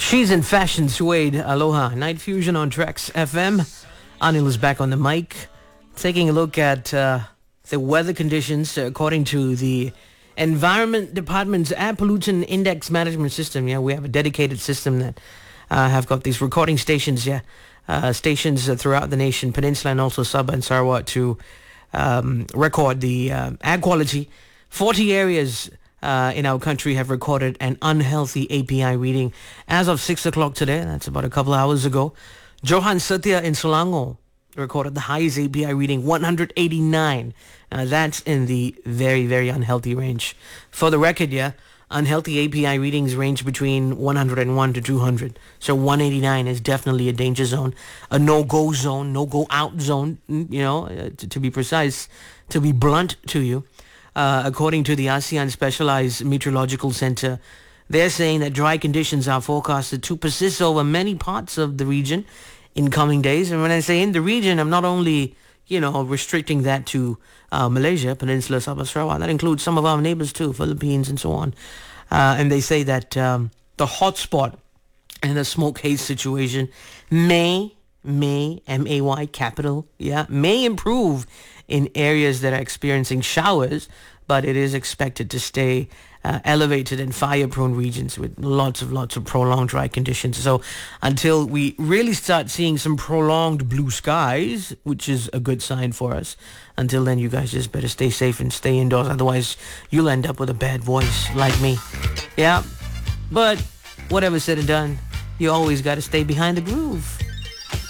She's in fashion, Suede. Aloha. Night Fusion on Trax FM. Anil is back on the mic. Taking a look at the weather conditions according to the Environment Department's Air Pollution Index Management System. Yeah, we have a dedicated system that have got these recording stations, stations throughout the nation, Peninsula and also Sabah and Sarawak to record the air quality. 40 areas in our country have recorded an unhealthy API reading as of 6 o'clock today. That's about a couple of hours ago. Johan Setia in Selangor recorded the highest API reading, 189. That's in the very, very unhealthy range. For the record, unhealthy API readings range between 101 to 200. So 189 is definitely a danger zone, a no-go zone, no-go out zone, to be precise, to be blunt to you. According to the ASEAN Specialized Meteorological Center, they're saying that dry conditions are forecasted to persist over many parts of the region in coming days. And when I say in the region, I'm not only, restricting that to Malaysia, Peninsula, Sabah, Sarawak. That includes some of our neighbors too, Philippines and so on. And they say that the hotspot and the smoke haze situation may, M-A-Y, capital, may improve in areas that are experiencing showers, but it is expected to stay elevated in fire-prone regions with lots of prolonged dry conditions. So until we really start seeing some prolonged blue skies, which is a good sign for us, until then you guys just better stay safe and stay indoors. Otherwise, you'll end up with a bad voice like me. Yeah, but whatever said and done, you always got to stay behind the groove.